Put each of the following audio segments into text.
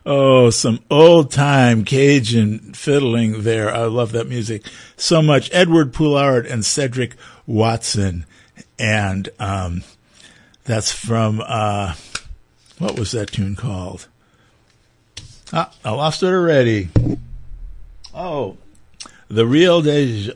Oh, some old-time Cajun fiddling there. I love that music so much. Edward Poulard and Cedric Watson. And that's from, what was that tune called? I lost it already. Oh, The Rio de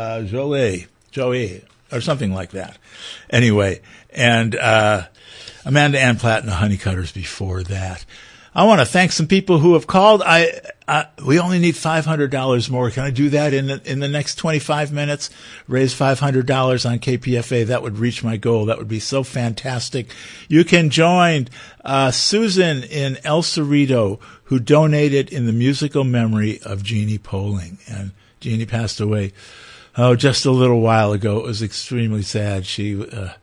Joie, or something like that. Anyway, and Amanda Ann Platt and the Honeycutters before that. I want to thank some people who have called. We only need $500 more. Can I do that in the next 25 minutes? Raise $500 on KPFA. That would reach my goal. That would be so fantastic. You can join Susan in El Cerrito, who donated in the musical memory of Jeannie Poling. And Jeannie passed away, just a little while ago. It was extremely sad. She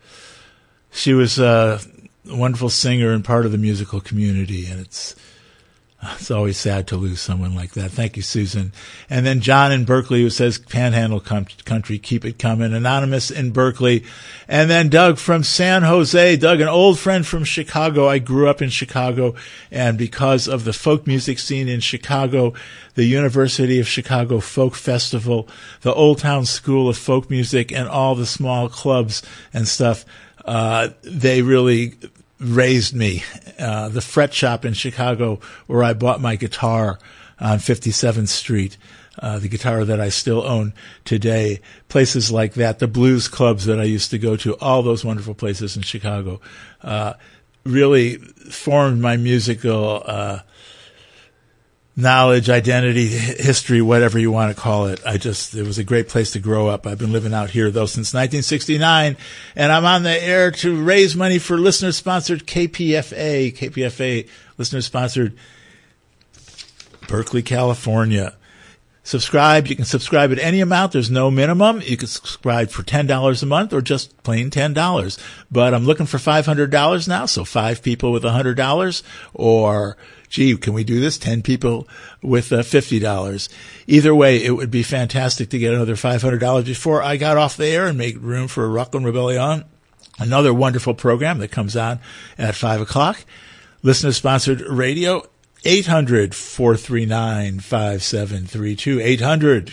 was a wonderful singer and part of the musical community, and it's always sad to lose someone like that. Thank you, Susan. And then John in Berkeley, who says, Panhandle Country, keep it coming. Anonymous in Berkeley. And then Doug from San Jose. Doug, an old friend from Chicago. I grew up in Chicago, and because of the folk music scene in Chicago, the University of Chicago Folk Festival, the Old Town School of Folk Music, and all the small clubs and stuff, they really raised me. The Fret Shop in Chicago, where I bought my guitar on 57th Street, the guitar that I still own today, places like that, the blues clubs that I used to go to, all those wonderful places in Chicago, really formed my musical knowledge, identity, history, whatever you want to call it. It was a great place to grow up. I've been living out here, though, since 1969, and I'm on the air to raise money for listener-sponsored KPFA. KPFA, listener-sponsored Berkeley, California. Subscribe. You can subscribe at any amount. There's no minimum. You can subscribe for $10 a month or just plain $10. But I'm looking for $500 now, so 5 people with $100, or gee, can we do this? 10 people with $50. Either way, it would be fantastic to get another $500 before I got off the air and make room for Rockland Rebellion, another wonderful program that comes on at 5 o'clock. Listener-sponsored radio, 800-439-5732.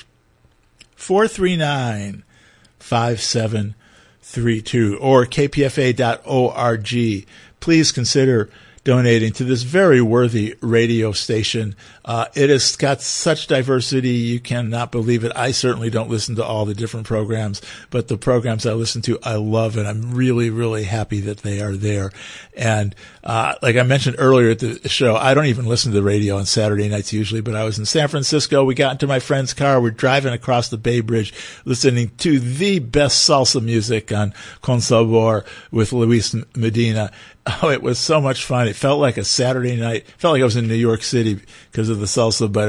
800-439-5732 or kpfa.org. Please consider donating to this very worthy radio station. It has got such diversity, you cannot believe it. I certainly don't listen to all the different programs, but the programs I listen to, I love, and I'm really, really happy that they are there. And like I mentioned earlier at the show, I don't even listen to the radio on Saturday nights usually, but I was in San Francisco. We got into my friend's car. We're driving across the Bay Bridge, listening to the best salsa music on Con Sabor with Luis Medina. Oh, it was so much fun. It felt like a Saturday night. It felt like I was in New York City because of the salsa, but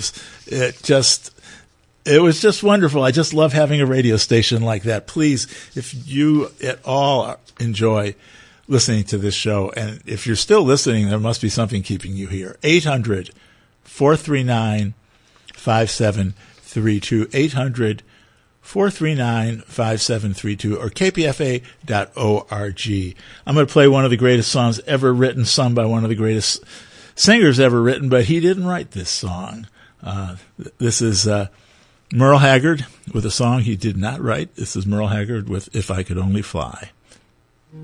it was just wonderful. I just love having a radio station like that. Please, if you at all enjoy listening to this show, and if you're still listening, there must be something keeping you here. 800-439-5732. 800-439-5732 or kpfa.org. I'm going to play one of the greatest songs ever written, sung by one of the greatest singers ever written, but he didn't write this song. This is Merle Haggard with a song he did not write. This is Merle Haggard with If I Could Only Fly.